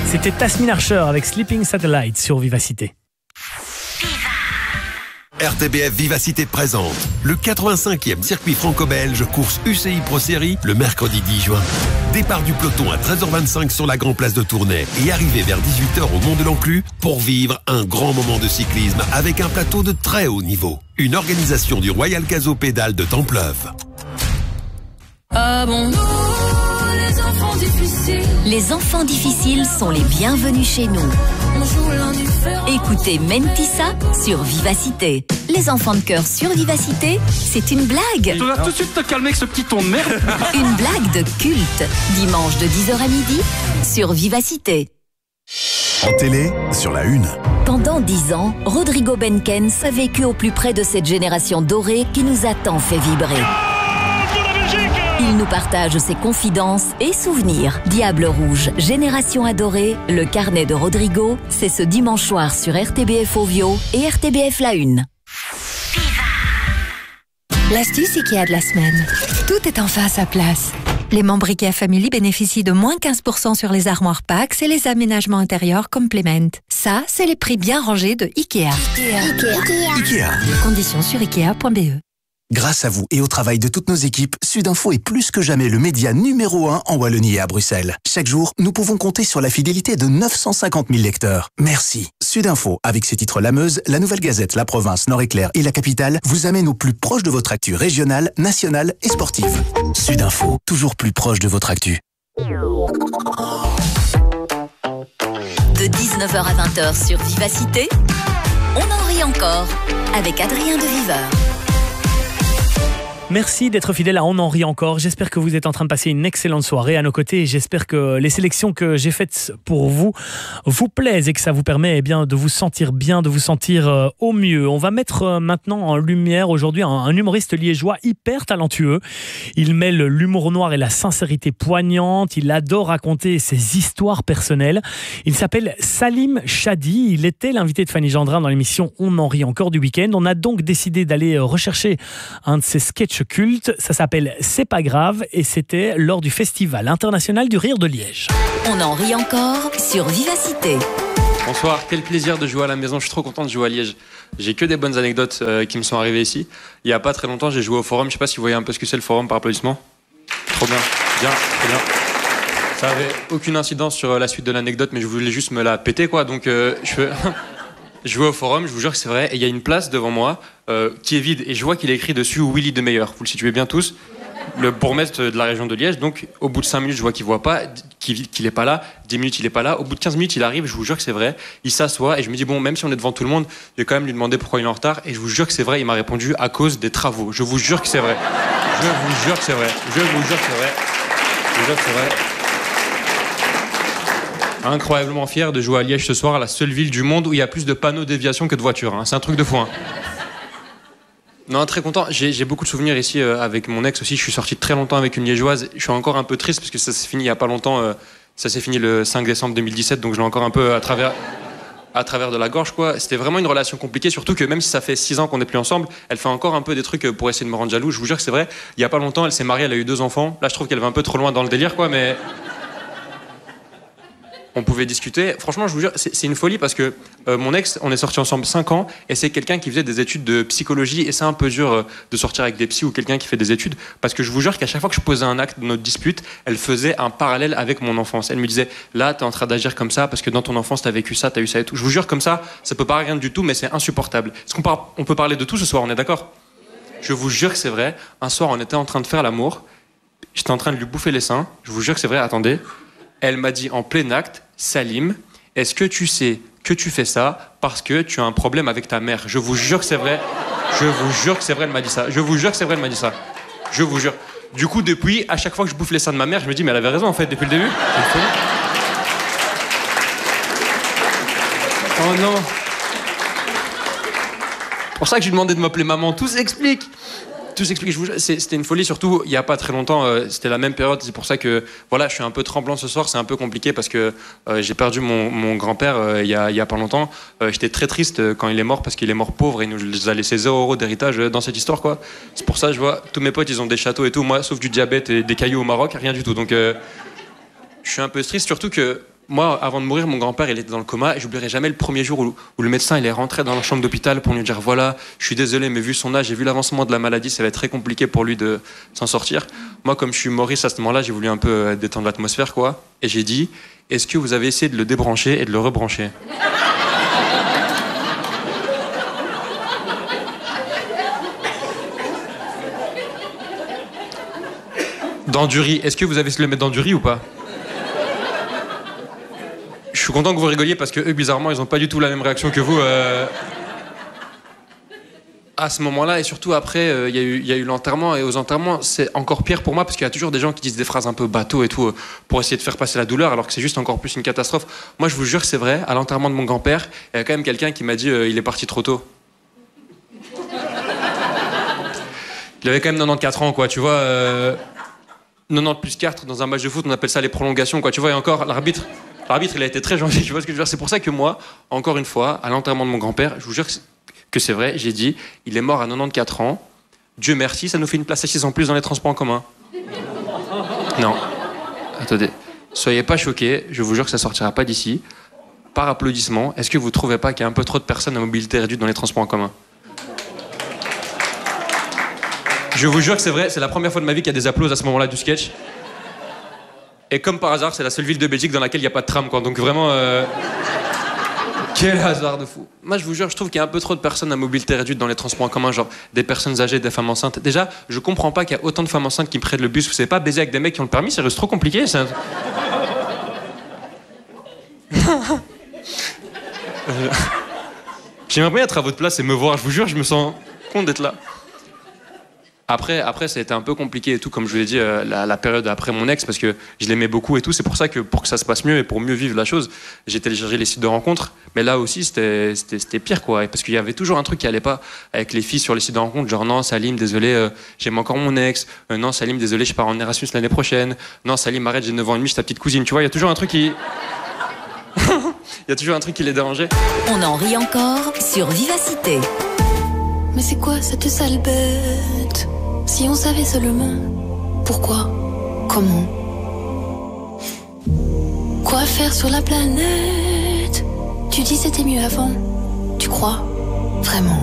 C'était Tasmin Archer avec Sleeping Satellite sur Vivacité. RTBF Vivacité présente le 85e circuit franco-belge course UCI Pro Series le mercredi 10 juin. Départ du peloton à 13h25 sur la Grand Place de Tournai et arrivée vers 18h au Mont de l'Enclus pour vivre un grand moment de cyclisme avec un plateau de très haut niveau. Une organisation du Royal Caso Pédale de Templeuve. Ah bon? Les enfants difficiles sont les bienvenus chez nous. Écoutez Mentissa sur Vivacité. Les enfants de cœur sur Vivacité, c'est une blague. Tu vas tout de suite te calmer avec ce petit ton de merde. Une blague de culte. Dimanche de 10h à midi sur Vivacité. En télé, sur la une. Pendant 10 ans, Rodrigo Benkens a vécu au plus près de cette génération dorée qui nous a tant fait vibrer. Il nous partage ses confidences et souvenirs. Diable Rouge, Génération Adorée, le carnet de Rodrigo, c'est ce dimanche soir sur RTBF Ovio et RTBF La Une. L'astuce IKEA de la semaine. Tout est enfin à sa place. Les membres IKEA Family bénéficient de moins 15% sur les armoires Pax et les aménagements intérieurs Complement. Ça, c'est les prix bien rangés de IKEA. Ikea. Conditions sur ikea.be. Grâce à vous et au travail de toutes nos équipes, Sudinfo est plus que jamais le média numéro 1 en Wallonie et à Bruxelles. Chaque jour, nous pouvons compter sur la fidélité de 950 000 lecteurs. Merci. Sudinfo, avec ses titres La Meuse, La Nouvelle Gazette, La Province, Nord-Éclair et La Capitale, vous amène au plus proche de votre actu régionale, nationale et sportive. Sudinfo, toujours plus proche de votre actu. De 19h à 20h sur Vivacité, on en rit encore avec Adrien de Viveur. Merci d'être fidèle à On en rit encore. J'espère que vous êtes en train de passer une excellente soirée à nos côtés. J'espère que les sélections que j'ai faites pour vous vous plaisent et que ça vous permet de vous sentir bien, de vous sentir au mieux. On va mettre maintenant en lumière aujourd'hui un humoriste liégeois hyper talentueux. Il mêle l'humour noir et la sincérité poignante. Il adore raconter ses histoires personnelles. Il s'appelle Salim Chadi. Il était l'invité de Fanny Gendrin dans l'émission On en rit encore du week-end. On a donc décidé d'aller rechercher un de ses sketchs culte, ça s'appelle C'est pas grave et c'était lors du Festival international du rire de Liège. On en rit encore sur Vivacité. Bonsoir, quel plaisir de jouer à la maison, je suis trop content de jouer à Liège. J'ai que des bonnes anecdotes qui me sont arrivées ici. Il y a pas très longtemps, j'ai joué au forum, je sais pas si vous voyez un peu ce que c'est le forum par applaudissement. Trop bien, très bien. Ça avait aucune incidence sur la suite de l'anecdote, mais je voulais juste me la péter quoi, donc je vais au forum, je vous jure que c'est vrai, et il y a une place devant moi qui est vide, et je vois qu'il est écrit dessus Willy de Meyer. Vous le situez bien tous, le bourgmestre de la région de Liège. Donc au bout de 5 minutes, je vois qu'il voit pas, qu'il est pas là, 10 minutes, il est pas là. Au bout de 15 minutes, il arrive, je vous jure que c'est vrai, il s'assoit, et je me dis, bon, même si on est devant tout le monde, je vais quand même lui demander pourquoi il est en retard, et je vous jure que c'est vrai, il m'a répondu à cause des travaux. Je vous jure que c'est vrai. Je vous jure que c'est vrai. Je vous jure que c'est vrai. Je vous jure que c'est vrai. Incroyablement fier de jouer à Liège ce soir, la seule ville du monde où il y a plus de panneaux déviation que de voitures. Hein. C'est un truc de fou. Hein. Non, très content. J'ai beaucoup de souvenirs ici avec mon ex aussi. Je suis sorti très longtemps avec une liégeoise. Je suis encore un peu triste parce que ça s'est fini il n'y a pas longtemps. Ça s'est fini le 5 décembre 2017, donc je l'ai encore un peu à travers de la gorge, quoi. C'était vraiment une relation compliquée, surtout que même si ça fait 6 ans qu'on n'est plus ensemble, elle fait encore un peu des trucs pour essayer de me rendre jaloux. Je vous jure que c'est vrai. Il n'y a pas longtemps, elle s'est mariée, elle a eu 2 enfants. Là, je trouve qu'elle va un peu trop loin dans le délire, quoi, mais... On pouvait discuter. Franchement, je vous jure, c'est une folie parce que mon ex, on est sortis ensemble 5 ans et c'est quelqu'un qui faisait des études de psychologie et c'est un peu dur de sortir avec des psys ou quelqu'un qui fait des études parce que je vous jure qu'à chaque fois que je posais un acte de notre dispute, elle faisait un parallèle avec mon enfance. Elle me disait, là, t'es en train d'agir comme ça parce que dans ton enfance, t'as vécu ça, t'as eu ça et tout. Je vous jure, comme ça peut pas rien du tout, mais c'est insupportable. Est-ce on peut parler de tout ce soir, on est d'accord? Je vous jure que c'est vrai. Un soir, on était en train de faire l'amour. J'étais en train de lui bouffer les seins. Je vous jure que c'est vrai, attendez. Elle m'a dit en plein acte, Salim, est-ce que tu sais que tu fais ça parce que tu as un problème avec ta mère? Je vous jure que c'est vrai. Je vous jure que c'est vrai, elle m'a dit ça. Je vous jure que c'est vrai, elle m'a dit ça. Je vous jure. Du coup, depuis, à chaque fois que je bouffe les seins de ma mère, je me dis, mais elle avait raison en fait depuis le début. Oh non. C'est pour ça que je lui demandais de m'appeler maman. Tout s'explique. Tout s'explique. C'était une folie, surtout il n'y a pas très longtemps. C'était la même période. C'est pour ça que voilà, je suis un peu tremblant ce soir. C'est un peu compliqué parce que j'ai perdu mon grand-père il y a pas longtemps. J'étais très triste quand il est mort parce qu'il est mort pauvre et il nous a laissé 0 € d'héritage dans cette histoire, quoi. C'est pour ça, je vois tous mes potes, ils ont des châteaux et tout. Moi, sauf du diabète et des cailloux au Maroc, rien du tout. Donc je suis un peu triste, surtout que moi, avant de mourir, mon grand-père, il était dans le coma et j'oublierai jamais le premier jour où le médecin il est rentré dans la chambre d'hôpital pour lui dire voilà, je suis désolé, mais vu son âge et vu l'avancement de la maladie, ça va être très compliqué pour lui de s'en sortir. Moi, comme je suis Maurice à ce moment-là, j'ai voulu un peu détendre l'atmosphère, quoi. Et j'ai dit, est-ce que vous avez essayé de le débrancher et de le rebrancher? Dans du riz, est-ce que vous avez essayé de le mettre dans du riz ou pas? Je suis content que vous rigoliez parce que eux, bizarrement, ils n'ont pas du tout la même réaction que vous. À ce moment-là, et surtout après, il y a eu l'enterrement, et aux enterrements, c'est encore pire pour moi parce qu'il y a toujours des gens qui disent des phrases un peu bateau et tout pour essayer de faire passer la douleur, alors que c'est juste encore plus une catastrophe. Moi, je vous jure que c'est vrai, à l'enterrement de mon grand-père, il y a quand même quelqu'un qui m'a dit il est parti trop tôt. Il avait quand même 94 ans, quoi, tu vois. 90 plus 4 dans un match de foot, on appelle ça les prolongations, quoi. Tu vois, et encore, l'arbitre, il a été très gentil, tu vois ce que je veux dire. C'est pour ça que moi, encore une fois, à l'enterrement de mon grand-père, je vous jure que c'est vrai, j'ai dit, il est mort à 94 ans. Dieu merci, ça nous fait une place assise en plus dans les transports en commun. Non. Attendez. Soyez pas choqués, je vous jure que ça sortira pas d'ici. Par applaudissement, est-ce que vous trouvez pas qu'il y a un peu trop de personnes à mobilité réduite dans les transports en commun? Je vous jure que c'est vrai, c'est la première fois de ma vie qu'il y a des applaudissements à ce moment-là du sketch. Et comme par hasard, c'est la seule ville de Belgique dans laquelle il n'y a pas de tram, quoi. Donc vraiment... Quel hasard de fou. Moi, je vous jure, je trouve qu'il y a un peu trop de personnes à mobilité réduite dans les transports en commun, genre des personnes âgées, des femmes enceintes. Déjà, je comprends pas qu'il y a autant de femmes enceintes qui prennent le bus. Vous savez pas baiser avec des mecs qui ont le permis, c'est trop compliqué. J'aimerais bien être à votre place et me voir. Je vous jure, je me sens con d'être là. Après, ça a été un peu compliqué et tout, comme je vous l'ai dit, la période après mon ex, parce que je l'aimais beaucoup et tout. C'est pour ça que, pour que ça se passe mieux et pour mieux vivre la chose, j'ai téléchargé les sites de rencontres. Mais là aussi, c'était pire, quoi. Parce qu'il y avait toujours un truc qui allait pas avec les filles sur les sites de rencontres, genre non, Salim, désolé, j'aime encore mon ex. Non, Salim, désolé, je pars en Erasmus l'année prochaine. Non, Salim, arrête, j'ai 9 ans et demi, je suis ta petite cousine. Tu vois, il y a toujours un truc qui... Il y a toujours un truc qui les dérangeait. On en rit encore sur Vivacité. Mais c'est quoi cette sale bête? Si on savait seulement pourquoi, comment, quoi faire sur la planète. Tu dis c'était mieux avant, tu crois vraiment?